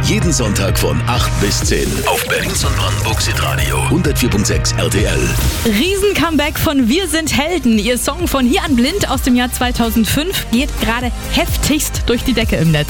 Jeden Sonntag von 8 bis 10 auf Berlins und Brandenburgs Hitradio 104.6 RTL. Riesen-Comeback von Wir sind Helden. Ihr Song von Hier an Blind aus dem Jahr 2005 geht gerade heftigst durch die Decke im Netz.